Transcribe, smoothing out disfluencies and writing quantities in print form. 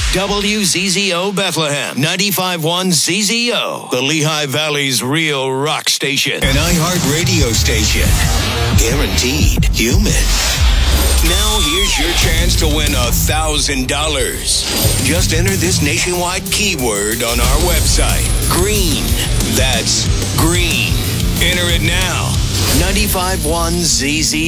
WZZO Bethlehem, 95.1 ZZO, the Lehigh Valley's real rock station. An iHeart radio station. Guaranteed human. Now here's your chance to win $1,000. Just enter this nationwide keyword on our website. Green. That's green. Enter it now. 95.1 ZZ.